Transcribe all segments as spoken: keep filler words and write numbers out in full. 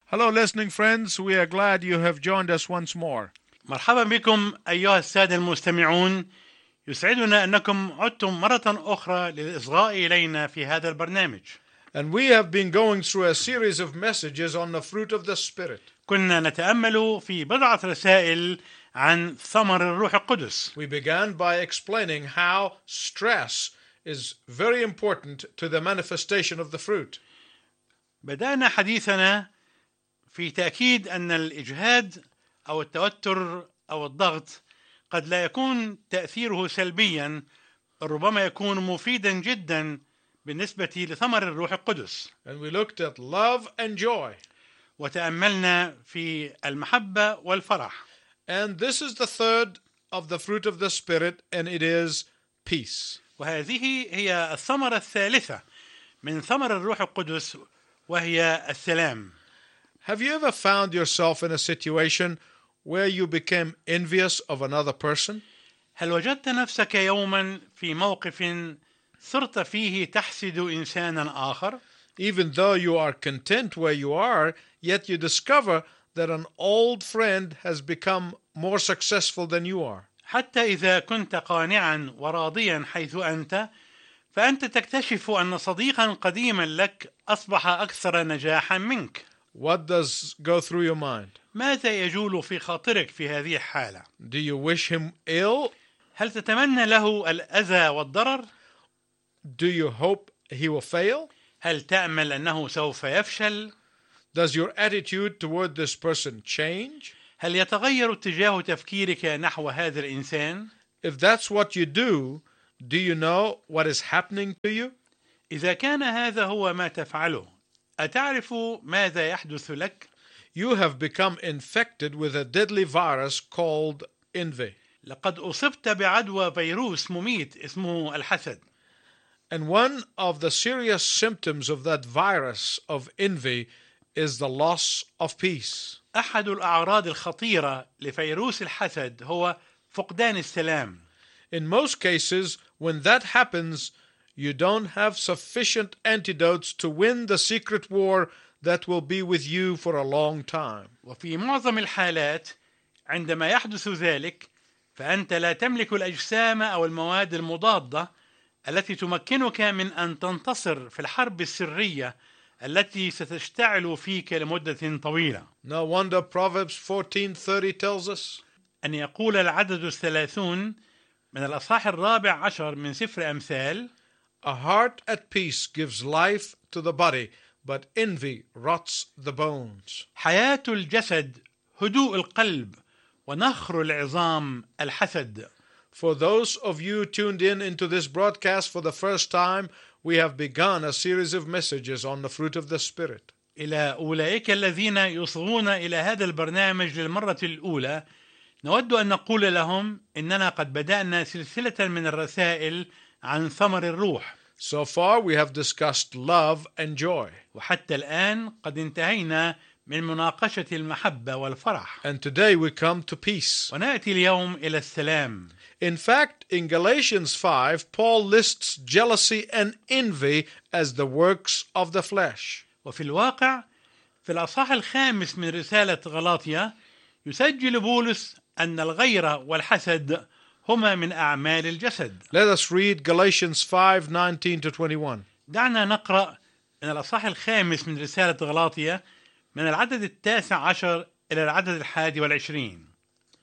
Hello, listening friends. We are glad you have joined us once more. مرحبا بكم أيها السادة المستمعون. يسعدنا أنكم عدتم مرة أخرى للإصغاء إلينا في هذا البرنامج. And we have been going through a series of messages on the fruit of the Spirit. كنا نتأمل في بضعة رسائل عن ثمر الروح القدس. We began by explaining how stress is very important to the manifestation of the fruit. بدأنا حديثنا في تأكيد أن الإجهاد أو التوتر أو الضغط قد لا يكون تأثيره سلبيا، ربما يكون مفيدا جدا بالنسبة لثمر الروح القدس. And we looked at love and joy. وتأملنا في المحبة والفرح. And this is the third of the fruit of the Spirit, and it is peace. وهذه هي الثمرة الثالثة من ثمر الروح القدس، وهي السلام. Have you ever found yourself in a situation where you became envious of another person? هل وجدت نفسك يوما في موقف صرت فيه تحسد إنسانا آخر؟ Even though you are content where you are, yet you discover that an old friend has become more successful than you are. حتى إذا كنت قانعا وراضيا حيث أنت، فأنت تكتشف أن صديقا قديما لك أصبح أكثر نجاحا منك. What does go through your mind? ماذا يجول في خاطرك في هذه الحالة؟ Do you wish him ill? هل تتمنى له الأذى والضرر؟ Do you hope he will fail? هل تأمل أنه سوف يفشل؟ Does your attitude toward this person change? هل يتغير اتجاه تفكيرك نحو هذا الإنسان؟ If that's what you do, do you know what is happening to you? إذا كان هذا هو ما تفعله، أتعرف ماذا يحدث لك؟ You have become infected with a deadly virus called envy. لقد أصبت بعدوى فيروس مميت اسمه الحسد. And one of the serious symptoms of that virus of envy is the loss of peace. أحد الأعراض الخطيرة لفيروس الحسد هو فقدان السلام. In most cases, when that happens, you don't have sufficient antidotes to win the secret war that will be with you for a long time. وفي معظم الحالات عندما يحدث ذلك، فأنت لا تملك الأجسام أو المواد المضادة التي تمكنك من أن تنتصر في الحرب السرية التي ستشتعل فيك لمدة طويلة. No wonder Proverbs fourteen thirty tells us, أن يقول العدد الثلاثون من الأصحاح الرابع عشر من سفر أمثال: a heart at peace gives life to the body, but envy rots the bones. حياة الجسد هدوء القلب، ونخر العظام الحسد. For those of you tuned in into this broadcast for the first time, we have begun a series of messages on the fruit of the Spirit. إلى أولئك الذين يصغون إلى هذا البرنامج للمرة الأولى، نود أن نقول لهم إننا قد بدأنا سلسلة من الرسائل عن ثمر الروح. So far we have discussed love and joy. وحتى الآن قد انتهينا من مناقشة المحبة والفرح. And today we come to peace. ونأتي اليوم إلى السلام. In fact, in Galatians five, Paul lists jealousy and envy as the works of the flesh. وفي الواقع في الأصحاح الخامس من رسالة غلاطيا يسجل بولس أن الغيرة والحسد هما من أعمال الجسد. Let us read Galatians five nineteen to twenty-one. دعنا نقرأ من الأصحاح الخامس من رسالة غلاطيا من العدد التاسع عشر إلى العدد الحادي والعشرين.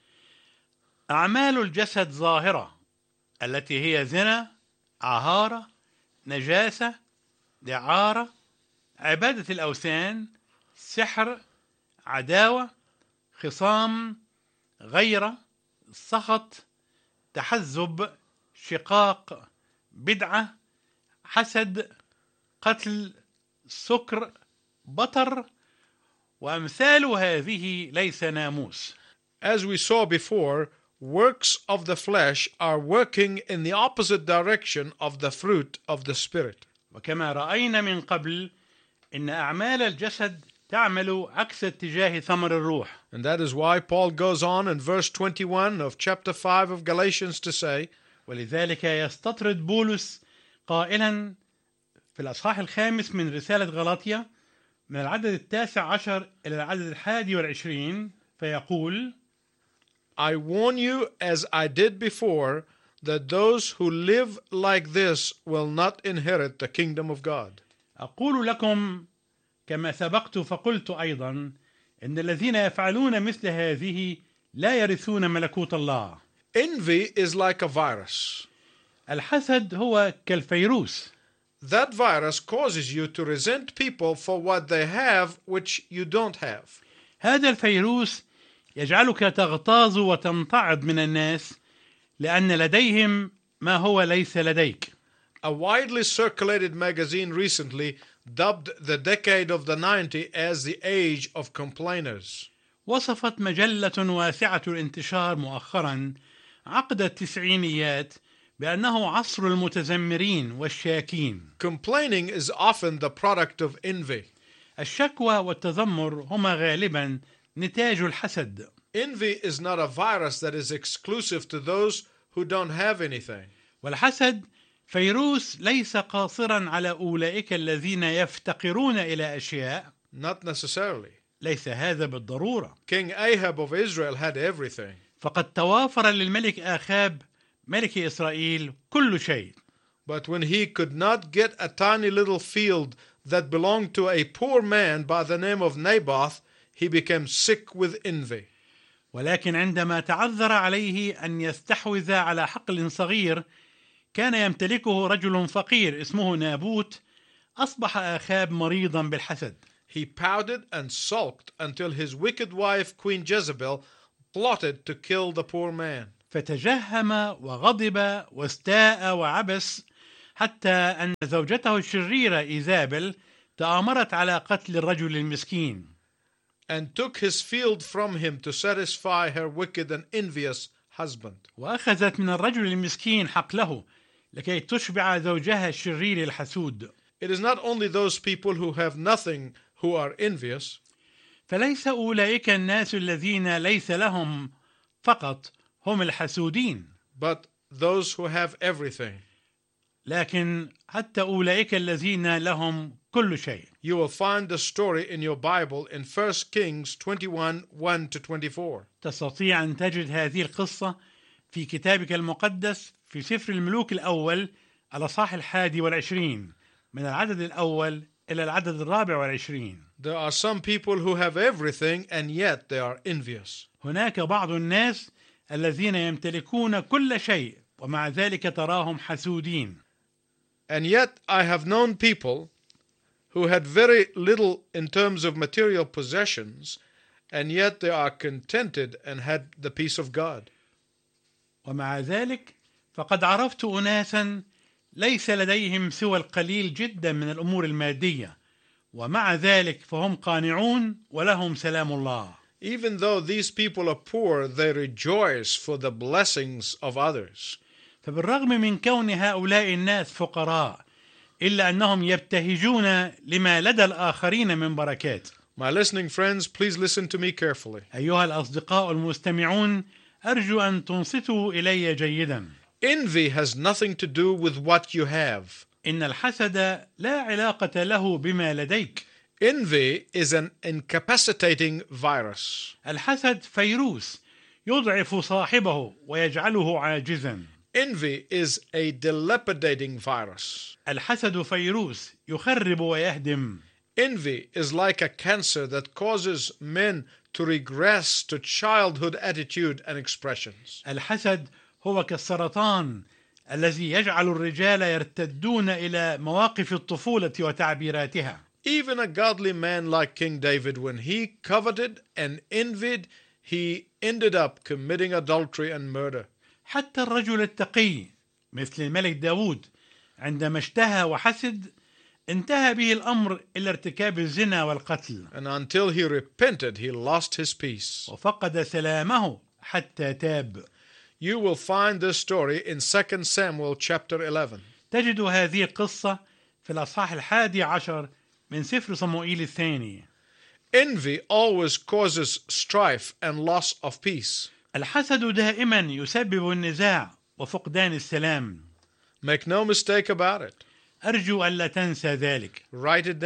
أعمال الجسد ظاهرة، التي هي زنا، عهارة، نجاسة، دعارة، عبادة الأوثان، سحر، عداوة، خصام، غيرة، سخط، تحزب، شقاق، بدعة، حسد، قتل، سكر، بطر، وأمثال هذه ليس ناموس. As we saw before, works of the flesh are working in the opposite direction of the fruit of the Spirit. وكما رأينا من قبل، إن أعمال الجسد تعمل عكس اتجاه ثمر الروح. And that is why Paul goes on in verse twenty-one of chapter five of Galatians to say, ولذلك يستطرد بولس قائلا في الأصحاح الخامس من رسالة غلاطيا: من العدد التاسع عشر إلى العدد الحادي والعشرين فيقول: I warn you, as I did before, that those who live like this will not inherit the kingdom of God. أقول لكم كما سبقت فقلت أيضا إن الذين يفعلون مثل هذه لا يرثون ملكوت الله. Envy is like a virus. الحسد هو كالفيروس. That virus causes you to resent people for what they have which you don't have. هذا الفيروس يجعلك تغتاظ وتمتعض من الناس لأن لديهم ما هو ليس لديك. A widely circulated magazine recently dubbed the decade of the nineties as the age of complainers. وصفت مجلة واسعة الانتشار مؤخرا عقد التسعينيات بأنه عصر المتذمرين والشاكين. Complaining is often the product of envy. الشكوى والتذمر هما غالبا نتاج الحسد. Envy is not a virus that is exclusive to those who don't have anything. والحسد فيروس ليس قاصرا على أولئك الذين يفتقرون إلى أشياء. Not necessarily. ليس هذا بالضرورة. King Ahab of Israel had everything. فقد توافر للملك آخاب ملك إسرائيل كل شيء. But when he could not get a tiny little field that belonged to a poor man by the name of Naboth, he became sick with envy. ولكن عندما تعذر عليه أن يستحوذ على حقل صغير كان يمتلكه رجل فقير اسمه نابوت، أصبح آخاب مريضا بالحسد. He pouted and sulked until his wicked wife Queen Jezebel plotted to kill the poor man. فتجهم وغضب واستاء وعبس حتى أن زوجته الشريرة إيزابل تآمرت على قتل الرجل المسكين. And took his field from him to satisfy her wicked and envious husband. وأخذت من الرجل المسكين حقله لكي تشبع زوجها الشرير الحسود. It is not only those people who have nothing who are envious. فليس أولئك الناس الذين ليس لهم فقط هم الحسودين. But those who have everything. لكن حتى أولئك الذين لهم كل شيء. You will find the story in your Bible in First Kings twenty-one, one to twenty-four. تستطيع أن تجد هذه القصة في كتابك المقدس في سفر الملوك الأول الأصحاح الحادي والعشرين من العدد الأول إلى العدد الرابع والعشرين. There are some people who have everything and yet they are envious. هناك بعض الناس الذين يمتلكون كل شيء ومع ذلك تراهم حسودين. And yet I have known people who had very little in terms of material possessions, and yet they are contented and had the peace of God. ومع ذلك فقد عرفت أناسا ليس لديهم سوى القليل جدا من الأمور المادية، ومع ذلك فهم قانعون ولهم سلام الله. Even though these people are poor, they rejoice for the blessings of others. فبالرغم من كون هؤلاء الناس فقراء إلا أنهم يبتهجون لما لدى الآخرين من بركات. My listening friends, please listen to me carefully. أيها الأصدقاء المستمعون، أرجو أن تنصتوا إلي جيدا. Envy has nothing to do with what you have. إن الحسد لا علاقة له بما لديك. Envy is an incapacitating virus. الحسد فيروس يضعف صاحبه ويجعله عاجزا. Envy is a dilapidating virus. الحسد فيروس يخرب ويهدم. Envy is like a cancer that causes men to regress to childhood attitude and expressions. الحسد هو كالسرطان الذي يجعل الرجال يرتدون إلى مواقف الطفولة وتعبيراتها. Even a godly man like King David, when he coveted and envied, he ended up committing adultery and murder. حتى الرجل التقي مثل الملك داود عندما اشتهى وحسد انتهى به الأمر إلى ارتكاب الزنا والقتل. And until he repented, he lost his peace. وفقد سلامه حتى تاب. You will find this story in Second Samuel chapter eleven. تجد هذه القصة في الأصحاح الحادي عشر من سفر صموئيل الثاني. Envy always causes strife and loss of peace. الحسد دائما يسبب النزاع وفقدان السلام. Make no mistake about it. أرجو ألا تنسى ذلك. Write it down.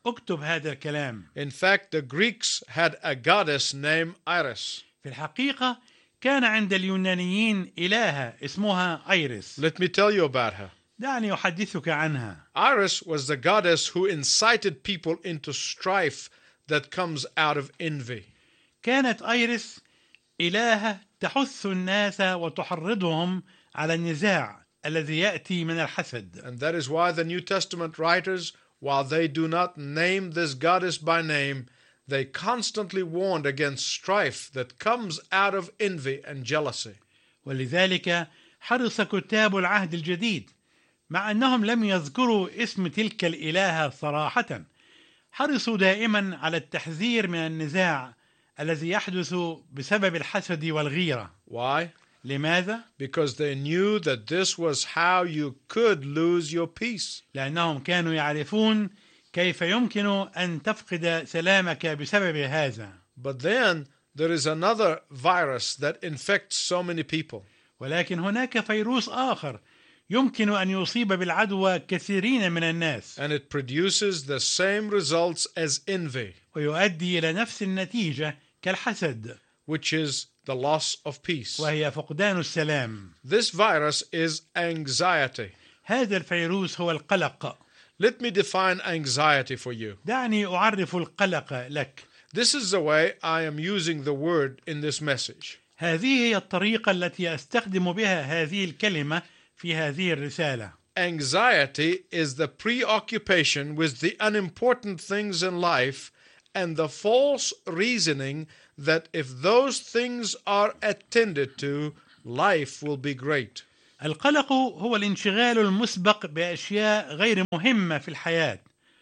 اكتب هذا الكلام. In fact, the Greeks had a goddess named Iris. في الحقيقة كان عند اليونانيين إلهة اسمها أيرس. Let me tell you about her. دعني أحدثك عنها. Iris was the goddess who incited people into strife that comes out of envy. كانت أيرس إلهة تحث الناس وتحرضهم على النزاع الذي يأتي من الحسد. And that is why the New Testament writers, while they do not name this goddess by name, they constantly warned against strife that comes out of envy and jealousy. ولذلك حرص كتاب العهد الجديد، مع أنهم لم يذكروا اسم تلك الإلهة صراحة، حرصوا دائما على التحذير من النزاع الذي يحدث بسبب الحسد والغيرة. Why? لماذا؟ Because they knew that this was how you could lose your peace. لأنهم كانوا يعرفون كيف يمكن أن تفقد سلامك بسبب هذا. But then there is another virus that infects so many people. ولكن هناك فيروس آخر يمكن أن يصيب بالعدوى كثيرين من الناس، And it produces the same results as envy, ويؤدي إلى نفس النتيجة كالحسد، which is the loss of peace. وهي فقدان السلام. This virus is anxiety. هذا الفيروس هو القلق. Let me define anxiety for you. دعني أعرف القلق لك. This is the way I am using the word in this message. هذه هي الطريقة التي أستخدم بها هذه الكلمة في هذه الرسالة. Anxiety is the preoccupation with the unimportant things in life and the false reasoning that if those things are attended to, life will be great. القلق هو الانشغال المسبق بأشياء غير مهمة في الحياة،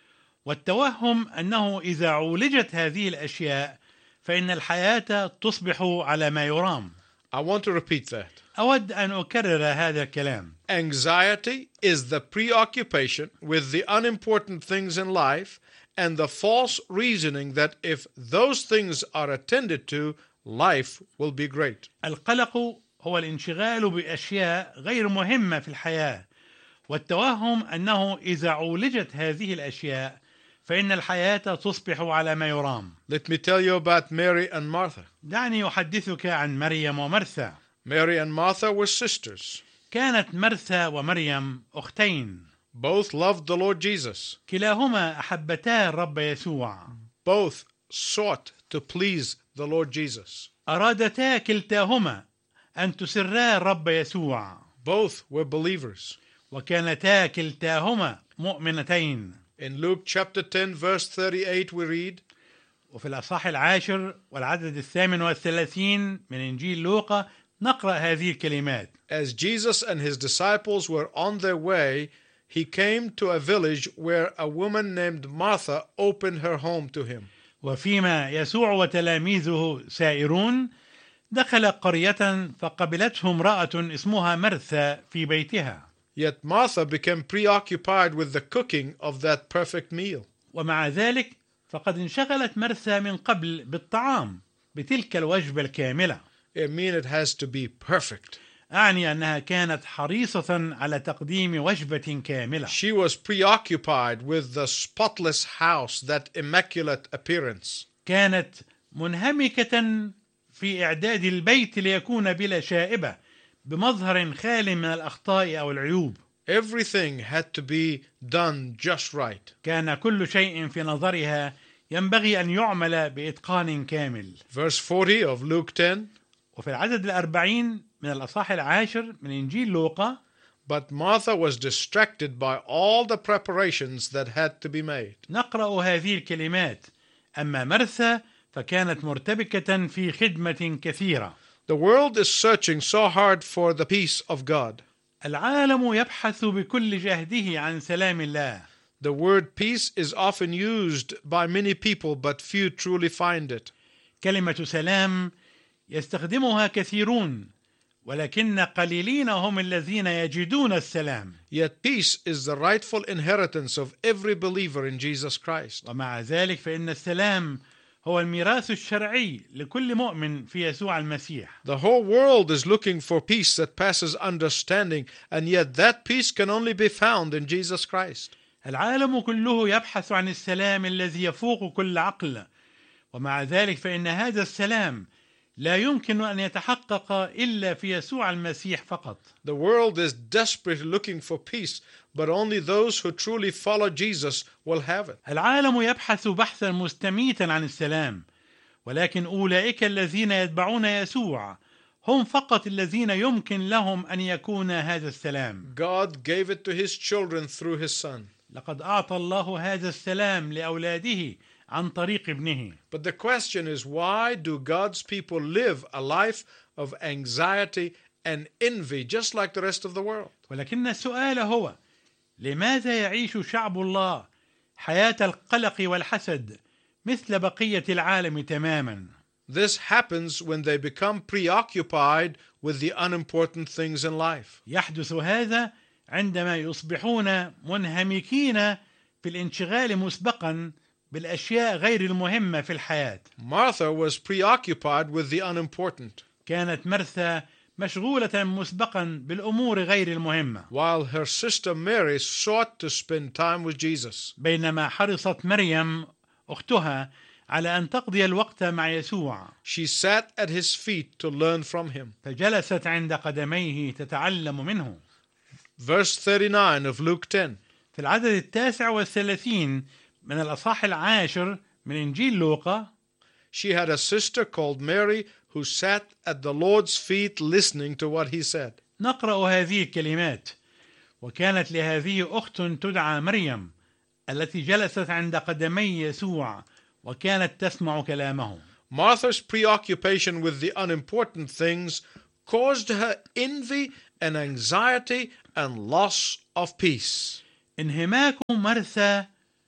والتوهم أنه إذا عولجت هذه الأشياء فإن الحياة تصبح على ما يرام. I want to repeat that. أود أن أكرر هذا الكلام. Anxiety is the preoccupation with the unimportant things in life and the false reasoning that if those things are attended to, life will be great. القلق هو الانشغال بأشياء غير مهمة في الحياة، والتوهم أنه إذا عولجت هذه الأشياء فإن الحياة تصبح على ما يرام. Let me tell you about Mary and Martha. دعني أحدثك عن مريم ومرثا. Mary and Martha were sisters. كانت مرثا ومريم أختين. Both loved the Lord Jesus. كلاهما أحبتا الرب يسوع. Both sought to please the Lord Jesus. أرادتا كلتاهما أن تسرا الرب يسوع. Both were believers. وكانتا كلتاهما مؤمنتين. In Luke chapter ten verse thirty-eight we read, وفي الأصحاح العاشر والعدد الثامن والثلاثين من إنجيل لوقا نقرأ هذه الكلمات. As Jesus and his disciples were on their way, he came to a village where a woman named Martha opened her home to him. وفيما يسوع وتلاميذه سائرون دخل قرية فقبلته امرأة اسمها مرثا في بيتها. Yet Martha became preoccupied with the cooking of that perfect meal. ومع ذلك فقد انشغلت مرثا من قبل بالطعام بتلك الوجبة الكاملة. I mean it has to be perfect. أعني أنها كانت حريصة على تقديم وجبة كاملة. She was preoccupied with the spotless house, that immaculate appearance. كانت منهمكة في إعداد البيت ليكون بلا شائبة بمظهر خال من الأخطاء أو العيوب. Everything had to be done just right. كان كل شيء في نظرها ينبغي أن يعمل بإتقان كامل. Verse forty of Luke ten. وفي العدد الأربعين من الأصحاح العاشر من إنجيل لوقا. But Martha was distracted by all the preparations that had to be made. نقرأ هذه الكلمات. أما مرثا فكانت مرتبكة في خدمة كثيرة. The world is searching so hard for the peace of God. العالم يبحث بكل جهده عن سلام الله. The word peace is often used by many people, but few truly find it. كلمة سلام يستخدمها كثيرون، ولكن قليلين هم الذين يجدون السلام. Yet peace is the rightful inheritance of every believer in Jesus Christ. ومع ذلك فإن السلام هو الميراث الشرعي لكل مؤمن في يسوع المسيح. The whole world is looking for peace that passes understanding, and yet that peace can only be found in Jesus Christ. العالم كله يبحث عن السلام الذي يفوق كل عقل، ومع ذلك فإن هذا السلام لا يمكن أن يتحقق إلا في يسوع المسيح فقط. The world is desperately looking for peace, but only those who truly follow Jesus will have it. العالم يبحث بحثا مستميتا عن السلام، ولكن أولئك الذين يتبعون يسوع هم فقط الذين يمكن لهم أن يكون هذا السلام. God gave it to his children through his son. لقد أعطى الله هذا السلام لأولاده عن طريق ابنه. But the question is, why do God's people live a life of anxiety and envy just like the rest of the world? ولكن السؤال هو: لماذا يعيش شعب الله حياة القلق والحسد مثل بقية العالم تماما؟ This happens when they become preoccupied with the unimportant things in life. يحدث هذا عندما يصبحون منهمكين في الانشغال مسبقا بالأشياء غير المهمة في الحياة. Martha was preoccupied with the unimportant, كانت مرثا مشغولة مسبقا بالأمور غير المهمة، while her sister Mary sought to spend time with Jesus. بينما حرصت مريم أختها على أن تقضي الوقت مع يسوع. She sat at his feet to learn from him. فجلست عند قدميه تتعلم منه. Verse thirty-nine of Luke ten. في العدد التاسع والثلاثين من الأصحاح العاشر من إنجيل لوقا: She had a sister called Mary who sat at the Lord's feet listening to what he said. نقرأ هذه الكلمات: وكانت لهذه أخت تدعى مريم التي جلست عند قدمي يسوع وكانت تسمع كلامه. Martha's preoccupation with the unimportant things caused her envy and anxiety and loss of peace. انهماك مرثا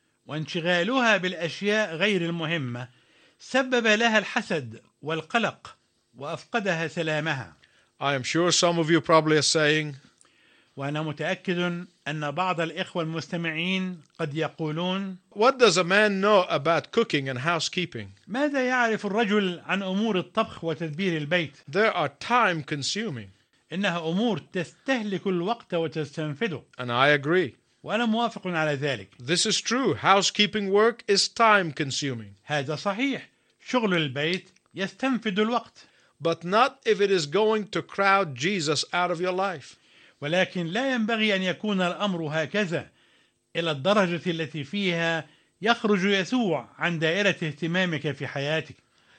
وانشغالها بالأشياء غير المهمة سبب لها الحسد والقلق وأفقدها سلامها. I am sure some of you probably are saying, وأنا متأكد أن بعض الإخوة المستمعين قد يقولون: what does a man know about cooking and housekeeping? ماذا يعرف الرجل عن أمور الطبخ وتدبير البيت؟ They are time consuming. إنها أمور تستهلك الوقت وتستنفده. And I agree. وأنا موافق على ذلك. This is true. Housekeeping work is time consuming. هذا صحيح. شغل البيت يستنفد الوقت. But not if it is going to crowd Jesus out of your life. ولكن لا ينبغي أن يكون الأمر هكذا إلى الدرجة التي فيها يخرج يسوع عن دائرة اهتمامك في حياتك.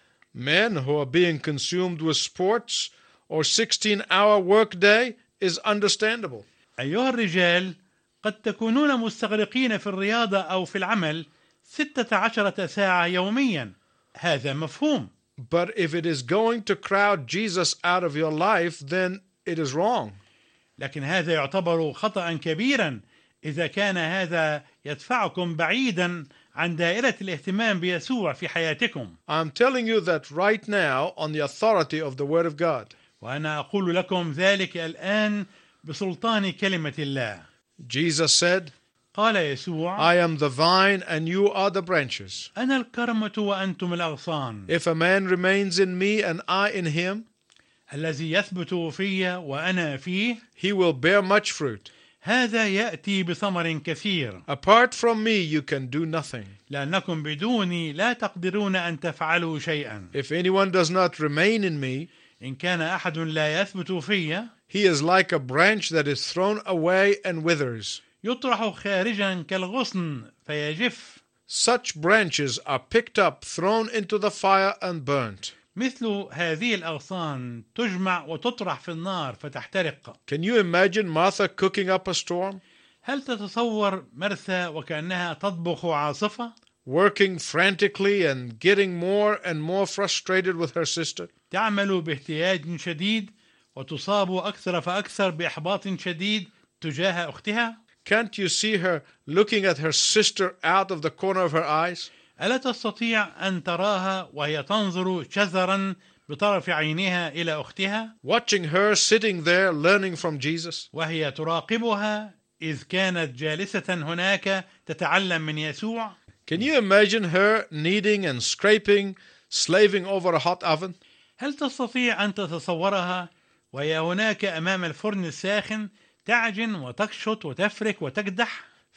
Men who are being consumed with sports or sixteen hour workday is understandable. أيها الرجال، قد تكونون مستغرقين في الرياضة أو في العمل ستة عشرة ساعة يوميا. هذا مفهوم. But if it is going to crowd Jesus out of your life, then it is wrong. لكن هذا يعتبر خطأ كبيرا إذا كان هذا يدفعكم بعيدا عن دائرة الاهتمام بيسوع في حياتكم. I'm telling you that right now on the authority of the Word of God. وأنا أقول لكم ذلك الآن بسلطان كلمة الله. Jesus said, قال يسوع: I am the vine and you are the branches. أنا الكرمة وأنتم الأغصان. If a man remains in me and I in him, الذي يثبت في وأنا فيه he will bear much fruit. هذا يأتي بثمر كثير. Apart from me you can do nothing. لأنكم بدوني لا تقدرون أن تفعلوا شيئا. If anyone does not remain in me, إن كان أحد لا يثبت في he is like a branch that is thrown away and withers. يطرح خارجا كالغصن فيجف. Such branches are picked up, thrown into the fire and burnt. مثل هذه الأغصان تجمع وتطرح في النار فتحترق. Can you imagine Martha cooking up a storm? هل تتصور مرثا وكأنها تطبخ عاصفة؟ Working frantically and getting more and more frustrated with her sister? تعمل باهتياج شديد وتصاب أكثر فأكثر بإحباط شديد تجاه أختها. Can't you see her looking at her sister out of the corner of her eyes? ألا تستطيع أن تراها وهي تنظر شذرا بطرف عينها إلى أختها؟ Watching her sitting there learning from Jesus? وهي تراقبها إذ كانت جالسة هناك تتعلم من يسوع. Can you imagine her kneading and scraping, slaving over a hot oven? هل تستطيع أن تتصورها وهي هناك أمام الفرن الساخن تعجن وتكشط وتفرك وتكدح؟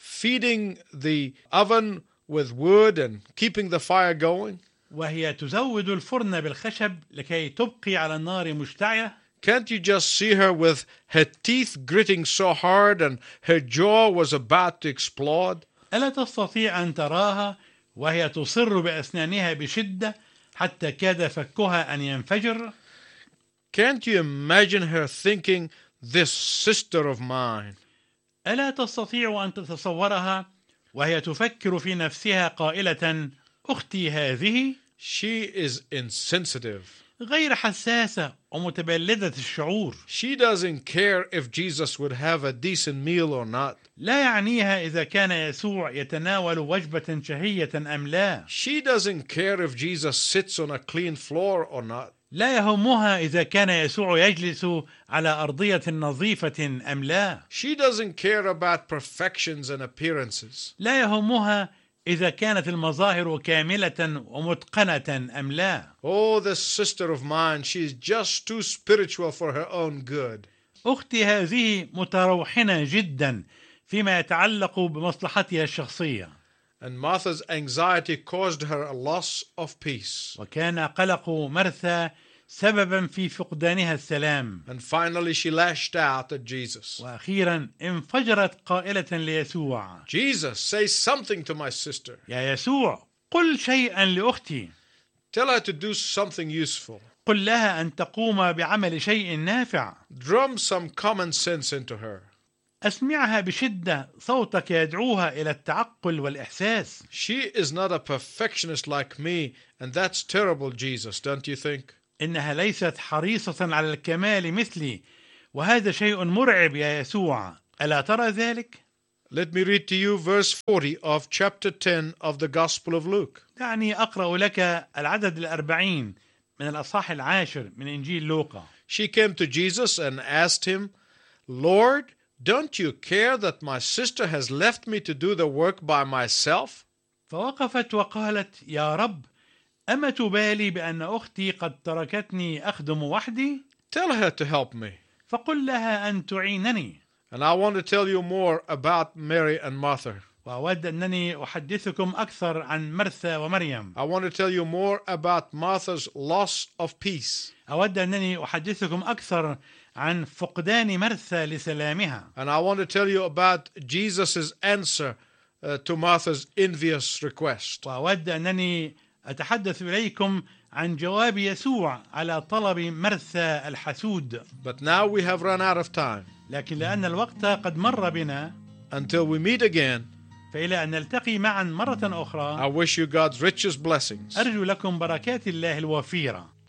feeding the oven with wood and keeping the fire going? وهي تزود الفرن بالخشب لكي تبقي على النار مشتعلة. Can't you just see her with her teeth gritting so hard and her jaw was about to explode? ألا تستطيع أن تراها وهي تصر بأسنانها بشدة حتى كاد فكها أن ينفجر؟ Can't you imagine her thinking, this sister of mine? ألا تستطيع أن تتصورها وهي تفكر في نفسها قائلة أختي هذه؟ She is insensitive. غير حساسة ومتبلدة الشعور. She doesn't care if Jesus would have a decent meal or not. لا يعنيها إذا كان يسوع يتناول وجبة شهية أم لا. She doesn't care if Jesus sits on a clean floor or not. لا يهمها إذا كان يسوع يجلس على أرضية نظيفة أم لا. She doesn't care about perfections and appearances. لا يهمها إذا كانت المظاهر كاملة ومتقنة أم لا. Oh, this sister of mine, she's just too spiritual for her own good. أختي هذه متروحنة جدا فيما يتعلق بمصلحتها الشخصية. And Martha's anxiety caused her a loss of peace. وكان قلق مرثا سببا في فقدانها السلام. And finally she lashed out at Jesus. وأخيرا انفجرت قائلة ليسوع: Jesus, say something to my sister. يا يسوع، قل شيئا لأختي. Tell her to do something useful. قل لها أن تقوم بعمل شيء نافع. Drum some common sense into her. أسمعها بشدة صوتك يدعوها إلى التعقل والإحساس. She is not a perfectionist like me, and that's terrible, Jesus, don't you think? إنها ليست حريصة على الكمال مثلي، وهذا شيء مرعب يا يسوع، ألا ترى ذلك؟ Let me read to you verse forty of chapter ten of the Gospel of Luke. دعني أقرأ لك العدد الأربعين من الأصحاح العاشر من إنجيل لوقا. She came to Jesus and asked him, Lord, don't you care that my sister has left me to do the work by myself? فوقفت وقالت: يا رب، أما تبالي بأن أختي قد تركتني أخدم وحدي؟ Tell her to help me. فقل لها أن تعينني. And I want to tell you more about Mary and Martha. وأود أنني أحدثكم أكثر عن مرثا ومريم. I want to tell you more about Martha's loss of peace. أود أنني أحدثكم أكثر عن فقدان مرثا لسلامها. And I want to tell you about Jesus' answer uh, to Martha's envious request. وأود أنني أتحدث إليكم عن جواب يسوع على طلب مرثا الحسود. But now we have run out of time. لكن لأن الوقت قد مر بنا، Until we meet again, فإلى أن نلتقي معا مرة I أخرى، wish you God's richest blessings. أرجو لكم بركات الله الوفيرة.